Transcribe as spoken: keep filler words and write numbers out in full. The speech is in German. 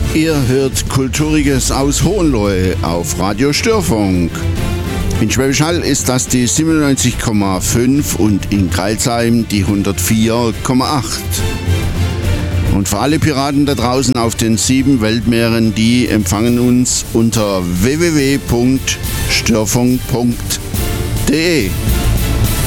Ihr hört Kulturiges aus Hohenlohe auf Radio Störfunk. In Schwäbisch Hall ist das die siebenundneunzig Komma fünf und in Crailsheim die hundertvier Komma acht. Und für alle Piraten da draußen auf den sieben Weltmeeren, die empfangen uns unter w w w punkt störfunk punkt d e.